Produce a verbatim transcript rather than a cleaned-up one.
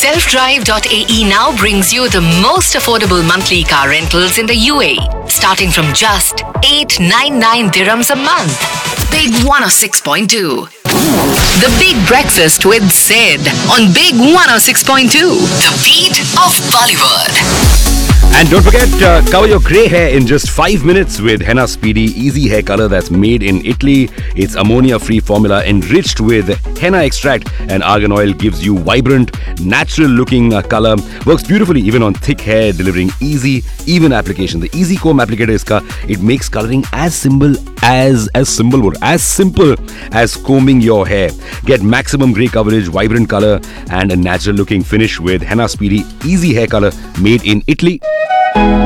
self drive dot a e now brings you the most affordable monthly car rentals in the U A E, starting from just eight hundred ninety-nine dirhams a month. Big one oh six point two. The Big Breakfast with Sid on Big one oh six point two. The beat of Bollywood. And don't forget, uh, cover your grey hair in just five minutes with Henna Speedy Easy Hair Color that's made in Italy. Its ammonia-free formula enriched with henna extract and argan oil gives you vibrant, natural-looking uh, color. Works beautifully even on thick hair, delivering easy, even application. The Easy Comb applicator iska, it makes coloring as simple as as simple as simple as combing your hair. Get maximum grey coverage, vibrant color, and a natural-looking finish with Henna Speedy Easy Hair Color made in Italy.